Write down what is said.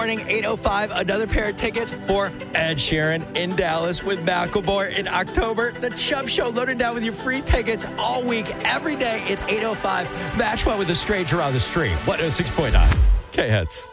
Morning, 8:05, another pair of tickets for Ed Sheeran in Dallas with Macklemore in October. The Chubb Show loaded down with your free tickets all week, every day at 8:05. Match one with a stranger on the street. 106.9 K-Hits.